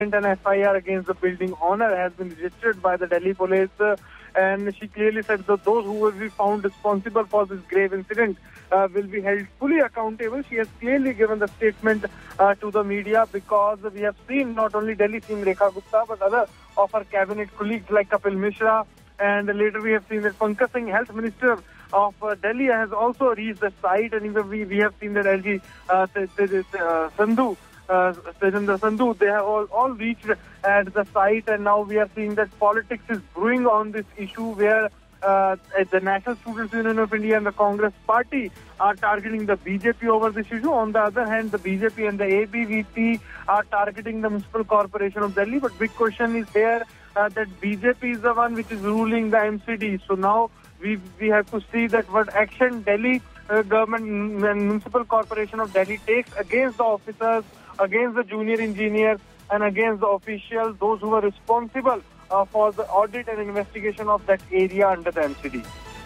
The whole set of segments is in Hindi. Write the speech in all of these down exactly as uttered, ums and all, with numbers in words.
An F I R against the building owner has been registered by the Delhi police, uh, and she clearly said that those who will be found responsible for this grave incident uh, will be held fully accountable. She has clearly given the statement uh, to the media, because we have seen not only Delhi C M Rekha Gupta but other of her cabinet colleagues like Kapil Mishra, and later we have seen that Pankaj Singh, Health Minister of uh, Delhi, has also reached the site, and even we, we have seen that L G uh, Sandhu Uh, Tejendra Sandhu, they have all, all reached at the site, and now we are seeing that politics is brewing on this issue, where uh, the National Students Union of India and the Congress Party are targeting the B J P over this issue. On the other hand, the B J P and the A B V P are targeting the Municipal Corporation of Delhi. But big question is here uh, that B J P is the one which is ruling the M C D. So now we we have to see that what action Delhi uh, government and Municipal Corporation of Delhi takes against the officers, against the junior engineers, and against the officials, those who are responsible uh, for the audit and investigation of that area under the M C D.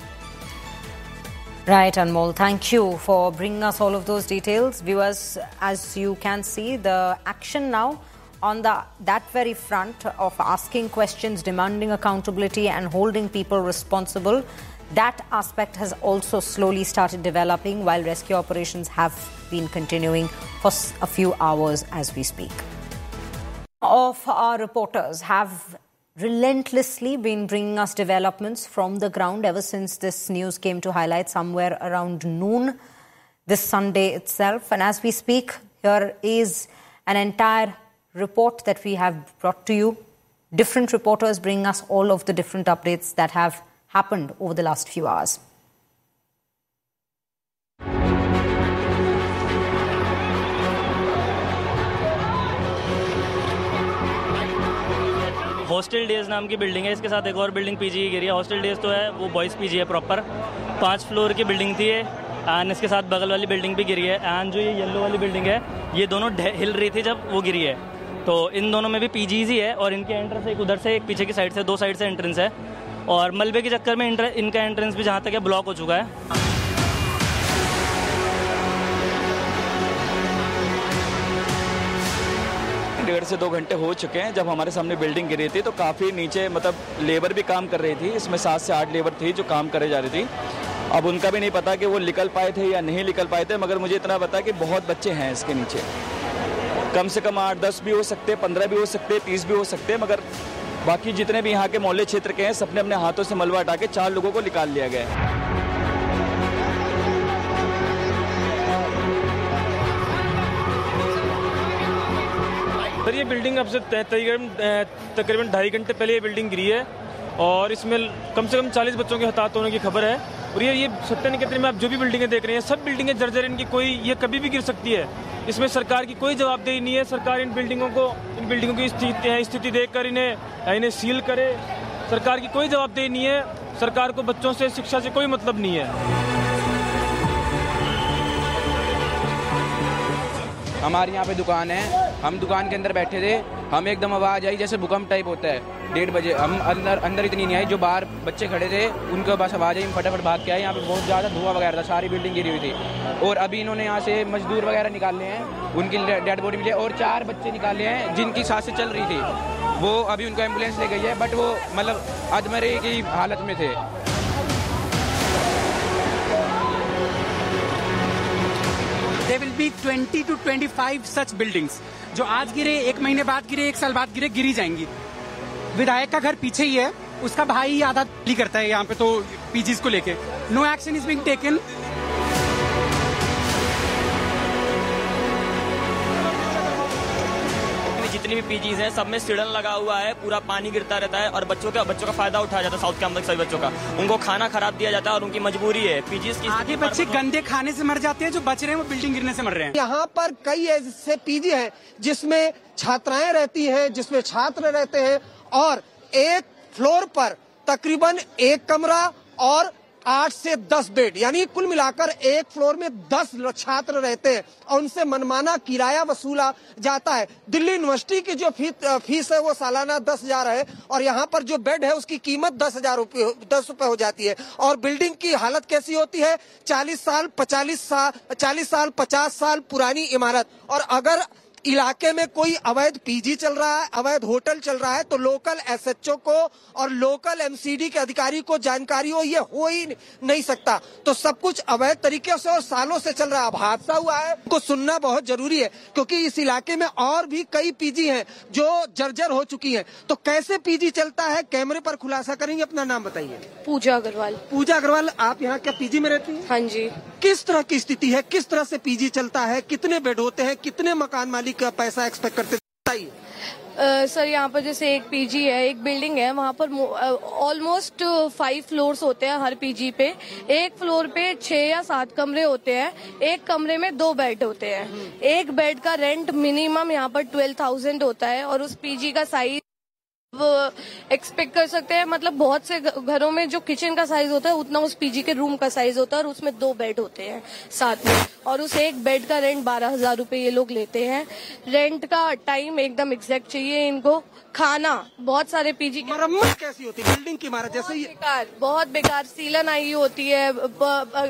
Right, Anmol. Thank you for bringing us all of those details. Viewers, as you can see, the action now on the that very front of asking questions, demanding accountability and holding people responsible, that aspect has also slowly started developing, while rescue operations have been continuing for a few hours as we speak. Of our reporters have relentlessly been bringing us developments from the ground ever since this news came to highlight somewhere around noon this Sunday itself. And as we speak, here is an entire report that we have brought to you. Different reporters bring us all of the different updates that have happened over the last few hours. Hostel days नाम की बिल्डिंग है, इसके साथ एक और बिल्डिंग पीजी की गिरी है। हॉस्टल डेज तो है वो बॉयज़ पीजी है प्रॉपर, पाँच फ्लोर की बिल्डिंग थी एंड इसके साथ बगल वाली बिल्डिंग भी गिरी है। एंड जो ये येलो वाली बिल्डिंग है, ये दोनों हिल रही थी जब वो गिरी है, तो इन दोनों में भी पीजीज ही है। और इनके एंट्रेंस एक उधर से एक पीछे की साइड से, दो साइड से एंट्रेंस है, और मलबे के चक्कर में इनका एंट्रेंस भी जहाँ तक है ब्लॉक हो चुका है। डेढ़ से दो घंटे हो चुके हैं जब हमारे सामने बिल्डिंग गिरी थी, तो काफ़ी नीचे मतलब लेबर भी काम कर रही थी। इसमें सात से आठ लेबर थी जो काम करे जा रही थी। अब उनका भी नहीं पता कि वो निकल पाए थे या नहीं निकल पाए थे, मगर मुझे इतना पता कि बहुत बच्चे हैं इसके नीचे, कम से कम आठ दस भी हो सकते, पंद्रह भी हो सकते, तीस भी हो सकते। मगर बाकी जितने भी यहाँ के मोहल्ले क्षेत्र के हैं, सबने अपने हाथों से मलबा हटा के चार लोगों को निकाल लिया गया है। सर, ये बिल्डिंग अब से तकरीबन ढाई घंटे पहले ये बिल्डिंग गिरी है, और इसमें कम से कम चालीस बच्चों के हताहत होने की खबर है। और ये ये सत्तर निकेतन में आप जो भी बिल्डिंगें देख रहे हैं, सब बिल्डिंगें जर्जर, इनकी कोई ये कभी भी गिर सकती है। इसमें सरकार की कोई जवाबदेही नहीं है। सरकार इन बिल्डिंगों को इन बिल्डिंगों की स्थिति स्थिति देखकर इन्हें इन्हें सील करे। सरकार की कोई जवाबदेही नहीं है। सरकार को बच्चों से, शिक्षा से कोई मतलब नहीं है। हमारे यहाँ पे दुकान है, हम दुकान के अंदर बैठे थे, हम एकदम आवाज़ आई जैसे भूकंप टाइप होता है। डेढ़ बजे हम अंदर अंदर इतनी नहीं आई, जो बाहर बच्चे खड़े थे उनके पास आवाज़ आई, हम फटाफट भाग के आए। यहाँ पे बहुत ज़्यादा धुआं वगैरह था, सारी बिल्डिंग गिरी हुई थी। और अभी इन्होंने यहाँ से मजदूर वगैरह निकाले हैं, उनकी डेड बॉडी मिली है, और चार बच्चे निकाले हैं जिनकी सांसें चल रही थी। वो अभी उनको एम्बुलेंस ले गई है, बट वो मतलब अधमरे की हालत में थे। There will be twenty to twenty-five such buildings जो आज गिरे, एक महीने बाद गिरे, एक साल बाद गिरे, गिरी जाएंगी। विधायक का घर पीछे ही है, उसका भाई आधा दिल्ली करता है यहाँ पे, तो पीजीज को लेके no action is being taken. जितनी भी पीजीज हैं सब में सिडन लगा हुआ है, पूरा पानी गिरता रहता है, और बच्चों का बच्चों का फायदा उठाया जाता है। साउथ कैंपस के सभी बच्चों का, उनको खाना खराब दिया जाता है, और उनकी मजबूरी है। पीजीज की आधे बच्चे गंदे खाने से मर जाते हैं, जो बच रहे हैं वो बिल्डिंग गिरने से मर रहे हैं। यहाँ पर कई ऐसे पीजी हैं जिसमें छात्राएं रहती हैं, जिसमें छात्र रहते हैं, और एक फ्लोर पर तकरीबन एक कमरा और आठ से दस बेड, यानी कुल मिलाकर एक फ्लोर में दस छात्र रहते हैं, और उनसे मनमाना किराया वसूला जाता है। दिल्ली यूनिवर्सिटी की जो फी, फीस है वो सालाना दस हजार है, और यहाँ पर जो बेड है उसकी कीमत दस हजार रुपये दस रुपए हो जाती है। और बिल्डिंग की हालत कैसी होती है? चालीस साल पचालीस साल चालीस साल पचास साल पुरानी इमारत, और अगर इलाके में कोई अवैध पीजी चल रहा है, अवैध होटल चल रहा है, तो लोकल एसएचओ को और लोकल एमसीडी के अधिकारी को जानकारी हो, ये हो ही नहीं सकता। तो सब कुछ अवैध तरीके से और सालों से चल रहा है। अब हादसा हुआ है, को सुनना बहुत जरूरी है, क्योंकि इस इलाके में और भी कई पीजी हैं जो जर्जर हो चुकी हैं। तो कैसे पीजी चलता है, कैमरे पर खुलासा करेंगे। अपना नाम बताइए। पूजा अग्रवाल। पूजा अग्रवाल, आप यहाँ क्या पीजी में रहती हैं? हाँ जी। किस तरह की स्थिति है, किस तरह से पीजी चलता है, कितने बेड होते हैं, कितने मकान मालिक का पैसा एक्सपेक्ट करते हैं, बताइए। Uh, सर यहाँ पर जैसे एक पीजी है, एक बिल्डिंग है, वहाँ पर ऑलमोस्ट फाइव फ्लोर्स होते हैं हर पीजी पे। एक फ्लोर पे छह या सात कमरे होते हैं, एक कमरे में दो बेड होते हैं। एक बेड का रेंट मिनिमम यहाँ पर ट्वेल्व थाउजेंड होता है और उस पीजी का साइज एक्सपेक्ट कर सकते हैं, मतलब बहुत से घरों में जो किचन का साइज होता है उतना उस पीजी के रूम का साइज होता है और उसमें दो बेड होते हैं साथ में, और उस एक बेड का रेंट बारह हजार रूपये ये लोग लेते हैं। रेंट का टाइम एकदम एग्जैक्ट चाहिए इनको। खाना, बहुत सारे पीजी की मरम्मत कैसी होती है, बिल्डिंग की इमारत जैसे ये बेकार, बहुत बेकार सीलन आई होती है, ब, ब,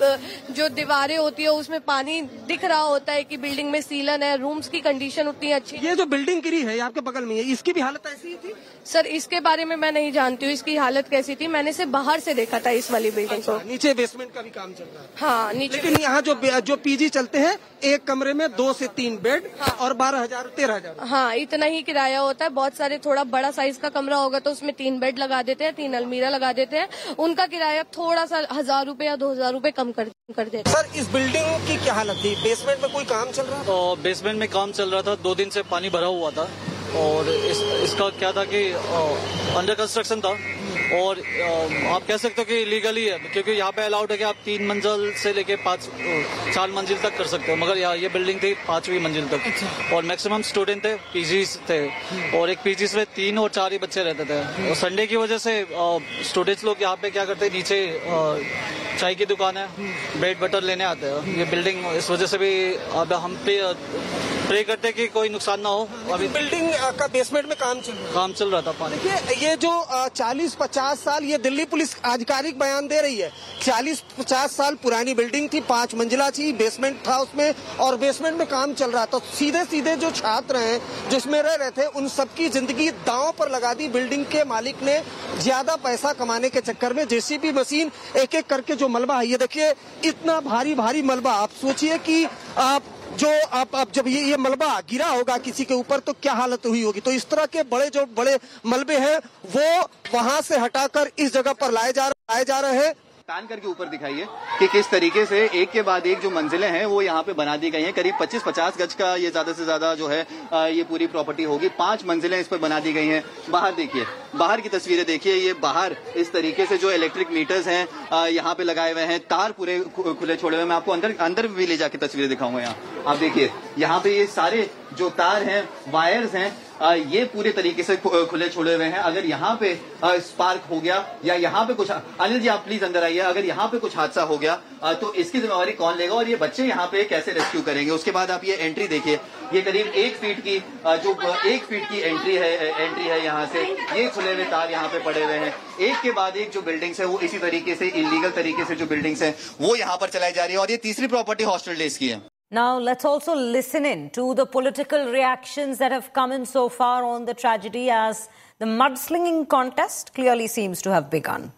जो दीवारें होती है उसमें पानी दिख रहा होता है कि बिल्डिंग में सीलन है। रूम्स की कंडीशन उतनी अच्छी। ये जो बिल्डिंग गिरी है आपके बगल में है, इसकी भी हालत ऐसी ही थी? सर इसके बारे में मैं नहीं जानती हूँ इसकी हालत कैसी थी, मैंने सिर्फ बाहर से देखा था इस वाली बिल्डिंग को। नीचे बेसमेंट का भी काम चल रहा है? हाँ नीचे। लेकिन यहाँ जो जो पीजी चलते हैं, एक कमरे में दो से तीन बेड, हाँ, और बारह हजार तेरह हजार हाँ इतना ही किराया होता है। बहुत सारे थोड़ा बड़ा साइज का कमरा होगा तो उसमें तीन बेड लगा देते हैं, तीन अलमीरा लगा देते हैं, उनका किराया थोड़ा सा हजार रूपये या दो हजार रूपये कम कर कर देते हैं। सर इस बिल्डिंग की क्या हालत थी, बेसमेंट में कोई काम चल रहा था? बेसमेंट में काम चल रहा था, दो दिन से पानी भरा हुआ था और इस, इसका क्या था कि अंडर कंस्ट्रक्शन था और आ, आप कह सकते हो कि इलीगली है, क्योंकि यहाँ पे अलाउड है कि आप तीन मंजिल से लेके पाँच चार मंजिल तक कर सकते हो, मगर यहाँ ये बिल्डिंग थी पांचवी मंजिल तक। अच्छा। और मैक्सिमम स्टूडेंट थे, पीजीज थे, और एक पीजीज में तीन और चार ही बच्चे रहते थे। और संडे की वजह से स्टूडेंट्स लोग यहाँ पे क्या करते हैं, नीचे आ, चाय की दुकान है, ब्रेड बटर लेने आते हैं। ये बिल्डिंग इस वजह से भी अब हम पे प्रे करते कि कोई नुकसान ना हो। अभी बिल्डिंग का बेसमेंट में काम चल रहा काम चल रहा था पानी। ये ये जो चालीस पचास साल, ये दिल्ली पुलिस आधिकारिक बयान दे रही है, चालीस पचास साल पुरानी बिल्डिंग थी, पांच मंजिला थी, बेसमेंट था उसमें और बेसमेंट में काम चल रहा था। तो सीधे सीधे जो छात्र हैं जिसमें रह रहे थे, उन सबकी जिंदगी दांव पर लगा दी। बिल्डिंग के मालिक ने ज्यादा पैसा कमाने के चक्कर में जेसीबी मशीन एक एक करके जो मलबा है, ये देखिए इतना भारी भारी मलबा। आप सोचिए कि आप जो आप, आप जब ये ये मलबा गिरा होगा किसी के ऊपर तो क्या हालत हुई होगी। तो इस तरह के बड़े जो बड़े मलबे हैं वो वहां से हटाकर इस जगह पर लाए जा लाए जा रहे हैं। तान करके ऊपर दिखाइए कि किस तरीके से एक के बाद एक जो मंजिलें हैं वो यहाँ पे बना दी गई हैं। करीब पच्चीस पचास गज का ये ज्यादा से ज्यादा जो है ये पूरी प्रॉपर्टी होगी। पांच मंजिलें इस पर बना दी गई हैं। बाहर देखिए, बाहर की तस्वीरें देखिए। ये बाहर इस तरीके से जो इलेक्ट्रिक मीटर्स हैं यहाँ पे लगाए हुए हैं, तार पूरे खुले छोड़े हुए। मैं आपको अंदर अंदर भी ले जाके तस्वीरें दिखाऊंगा। यहाँ आप देखिए, यहाँ पे ये सारे जो तार हैं, वायर्स हैं, आ, ये पूरे तरीके से खुले छोड़े हुए हैं। अगर यहाँ पे स्पार्क हो गया या यहाँ पे कुछ, अनिल जी आप प्लीज अंदर आइए, अगर यहाँ पे कुछ हादसा हो गया आ, तो इसकी जिम्मेवारी कौन लेगा और ये बच्चे यहाँ पे कैसे रेस्क्यू करेंगे। उसके बाद आप ये एंट्री देखिए, ये करीब एक फीट की आ, जो एक फीट की एंट्री है एंट्री है यहाँ से। ये खुले हुए तार यहाँ पे पड़े हुए हैं। एक के बाद एक जो बिल्डिंग्स है वो इसी तरीके से इलीगल तरीके से जो बिल्डिंग्स है वो यहाँ पर चलाई जा रही है। और ये तीसरी प्रॉपर्टी हॉस्टल डेज की है। Now, let's also listen in to the political reactions that have come in so far on the tragedy as the mudslinging contest clearly seems to have begun.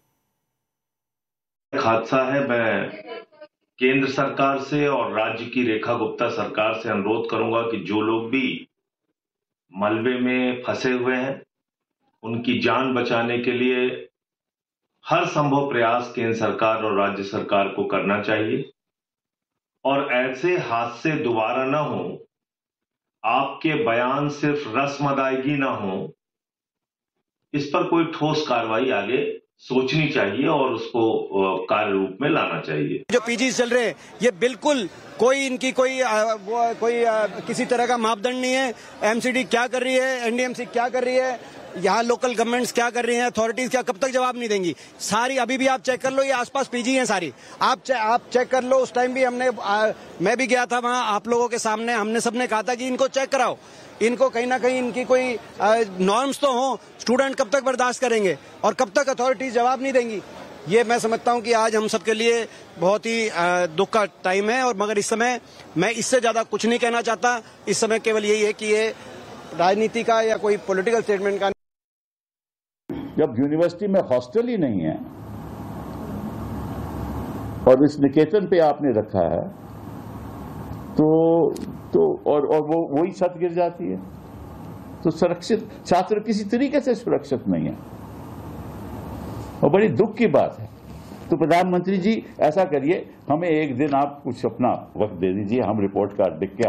हादसा है। मैं केंद्र सरकार से और राज्य की रेखा गुप्ता सरकार से अनुरोध करूंगा कि जो लोग भी मलबे में फंसे हुए हैं उनकी जान बचाने के लिए हर संभव प्रयास केंद्र सरकार और राज्य सरकार को करना चाहिए और ऐसे हादसे दोबारा ना हो। आपके बयान सिर्फ रस्म अदायगी ना हो, इस पर कोई ठोस कार्रवाई आगे सोचनी चाहिए और उसको कार्य रूप में लाना चाहिए। जो पीजी चल रहे हैं ये बिल्कुल कोई इनकी कोई आ, वो, कोई आ, किसी तरह का मापदंड नहीं है। एमसीडी क्या कर रही है, एनडीएमसी क्या कर रही है, यहाँ लोकल गवर्नमेंट्स क्या कर रही हैं, अथॉरिटीज क्या, कब तक जवाब नहीं देंगी। सारी अभी भी आप चेक कर लो, ये आसपास पीजी हैं सारी, आप चे, आप चेक कर लो। उस टाइम भी हमने आ, मैं भी गया था वहाँ, आप लोगों के सामने हमने सबने कहा था कि इनको चेक कराओ, इनको कहीं ना कहीं इनकी कोई नॉर्म्स तो हो। स्टूडेंट कब तक बर्दाश्त करेंगे और कब तक अथॉरिटीज जवाब नहीं देंगी। ये मैं समझता हूं कि आज हम सबके लिए बहुत ही दुख का टाइम है। और मगर इस समय मैं इससे ज्यादा कुछ नहीं कहना चाहता। इस समय केवल यही है कि ये राजनीति का या कोई पॉलिटिकल स्टेटमेंट का। जब यूनिवर्सिटी में हॉस्टल ही नहीं है और इस निकेतन पे आपने रखा है तो तो और और वो वही छत गिर जाती है तो सुरक्षित छात्र किसी तरीके से सुरक्षित नहीं है और बड़ी दुख की बात है। तो प्रधानमंत्री जी ऐसा करिए, हमें एक दिन आप कुछ अपना वक्त दे दीजिए, हम रिपोर्ट कार्ड लिख के